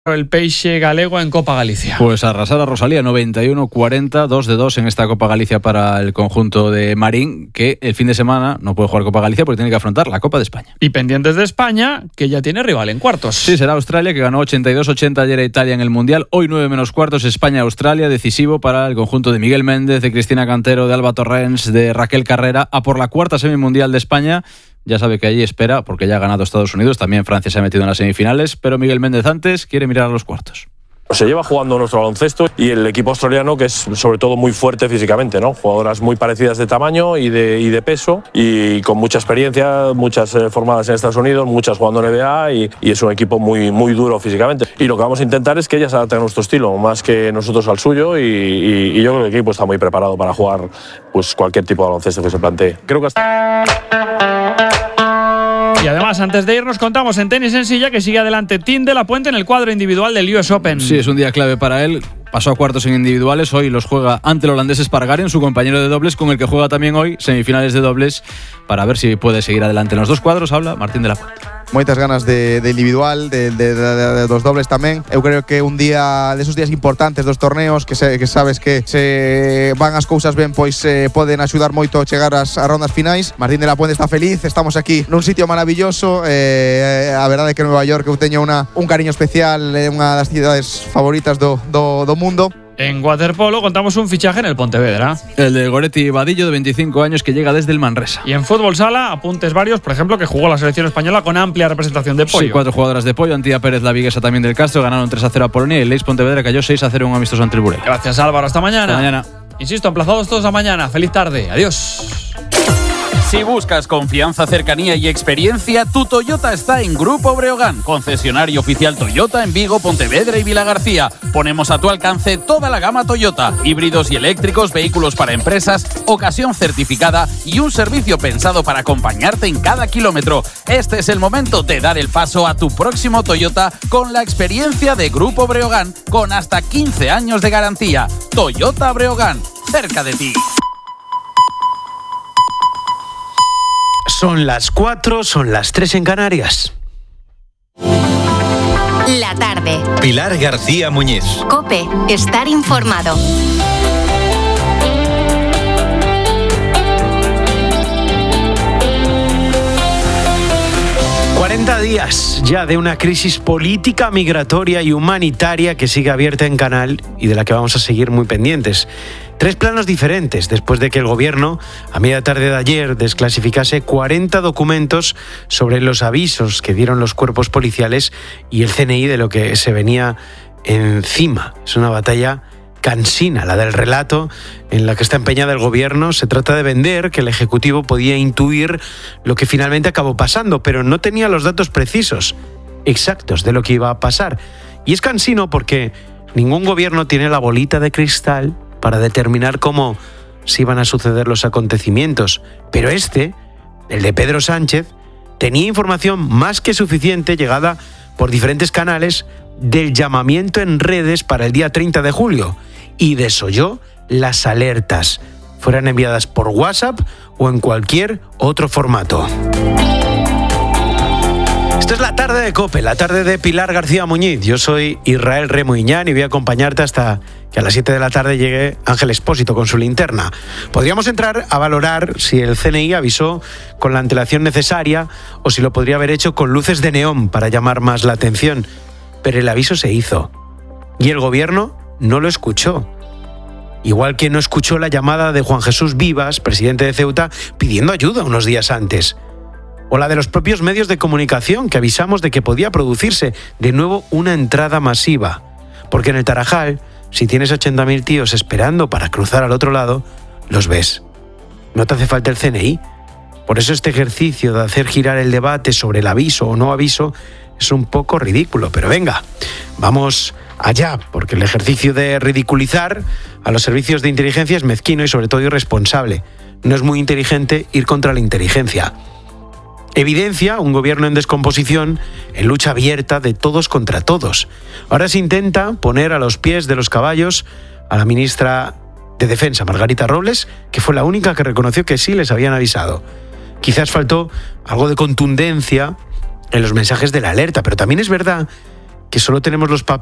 El Peixe galego en Copa Galicia. Pues arrasar a Rosalía, 91-40, 2-2 en esta Copa Galicia para el conjunto de Marín, que el fin de semana no puede jugar Copa Galicia porque tiene que afrontar la Copa de España. Y pendientes de España, que ya tiene rival en cuartos. Sí, será Australia, que ganó 82-80 ayer a Italia en el Mundial. Hoy 9 menos cuartos, España-Australia, decisivo para el conjunto de Miguel Méndez, de Cristina Cantero, de Alba Torrens, de Raquel Carrera, a por la cuarta semimundial de España. Ya sabe que allí espera, porque ya ha ganado Estados Unidos, también Francia se ha metido en las semifinales, pero Miguel Méndez antes quiere mirar a los cuartos. Se lleva jugando nuestro baloncesto y el equipo australiano, que es sobre todo muy fuerte físicamente, ¿no? Jugadoras muy parecidas de tamaño y de peso, y con mucha experiencia, muchas formadas en Estados Unidos, muchas jugando en NBA, y es un equipo muy duro físicamente. Y lo que vamos a intentar es que ellas se adapten a nuestro estilo, más que nosotros al suyo, y yo creo que el equipo está muy preparado para jugar pues cualquier tipo de baloncesto que se plantee. Creo que Y además, antes de irnos, contamos en tenis en silla que sigue adelante Tim de la Puente en el cuadro individual del US Open. Sí, es un día clave para él. Pasó a cuartos en individuales, hoy los juega ante el holandés Spargaren, su compañero de dobles, con el que juega también hoy semifinales de dobles, para ver si puede seguir adelante en los dos cuadros. Habla Martín de la Puente. Moitas ganas de individual, de dos dobles tamén. Eu creo que un día desos días importantes dos torneos, que sabes que se van as cousas ben, pois poden axudar moito a chegar ás rondas finais. Martín de la Puente está feliz, estamos aquí nun sitio maravilloso. A verdade é que Nueva York eu teño un cariño especial, é unha das cidades favoritas do mundo. En waterpolo contamos un fichaje en el Pontevedra. El de Goretti Vadillo, de 25 años, que llega desde el Manresa. Y en fútbol sala, apuntes varios, por ejemplo, que jugó la selección española con amplia representación de Pollo. Sí, 4 jugadoras de Pollo, Antía Pérez, la viguesa también del Castro, ganaron 3-0 a Polonia, y el Leis Pontevedra cayó 6-0 en un amistoso ante el Burela. Gracias, Álvaro, hasta mañana. Hasta mañana. Insisto, emplazados todos a mañana. Feliz tarde, adiós. Si buscas confianza, cercanía y experiencia, tu Toyota está en Grupo Breogán, concesionario oficial Toyota en Vigo, Pontevedra y Vilagarcía. Ponemos a tu alcance toda la gama Toyota, híbridos y eléctricos, vehículos para empresas, ocasión certificada y un servicio pensado para acompañarte en cada kilómetro. Este es el momento de dar el paso a tu próximo Toyota con la experiencia de Grupo Breogán, con hasta 15 años de garantía. Toyota Breogán, cerca de ti. Son las 4, son las 3 en Canarias. La tarde. Pilar García Muñiz. COPE. Estar informado. Días ya de una crisis política, migratoria y humanitaria que sigue abierta en Canal y de la que vamos a seguir muy pendientes. 3 planos diferentes después de que el gobierno, a media tarde de ayer, desclasificase 40 documentos sobre los avisos que dieron los cuerpos policiales y el CNI de lo que se venía encima. Es una batalla cansina, la del relato en la que está empeñada el gobierno. Se trata de vender que el Ejecutivo podía intuir lo que finalmente acabó pasando, pero no tenía los datos precisos, exactos de lo que iba a pasar. Y es cansino porque ningún gobierno tiene la bolita de cristal para determinar cómo se iban a suceder los acontecimientos. Pero el de Pedro Sánchez, tenía información más que suficiente llegada por diferentes canales del llamamiento en redes para el día 30 de julio y desoyó las alertas, fueran enviadas por WhatsApp o en cualquier otro formato. Esto es la tarde de COPE, la tarde de Pilar García Muñiz. Yo soy Israel Remuiñán y voy a acompañarte hasta que a las 7 de la tarde llegue Ángel Expósito con su linterna. Podríamos entrar a valorar si el CNI avisó con la antelación necesaria o si lo podría haber hecho con luces de neón para llamar más la atención. Pero el aviso se hizo y el gobierno no lo escuchó. Igual que no escuchó la llamada de Juan Jesús Vivas, presidente de Ceuta, pidiendo ayuda unos días antes. O la de los propios medios de comunicación que avisamos de que podía producirse de nuevo una entrada masiva. Porque en el Tarajal, si tienes 80.000 tíos esperando para cruzar al otro lado, los ves. No te hace falta el CNI. Por eso este ejercicio de hacer girar el debate sobre el aviso o no aviso es un poco ridículo. Pero venga, vamos allá, porque el ejercicio de ridiculizar a los servicios de inteligencia es mezquino y sobre todo irresponsable. No es muy inteligente ir contra la inteligencia. Evidencia un gobierno en descomposición, en lucha abierta de todos contra todos. Ahora se intenta poner a los pies de los caballos a la ministra de Defensa, Margarita Robles, que fue la única que reconoció que sí les habían avisado. Quizás faltó algo de contundencia en los mensajes de la alerta, pero también es verdad que solo tenemos los papeles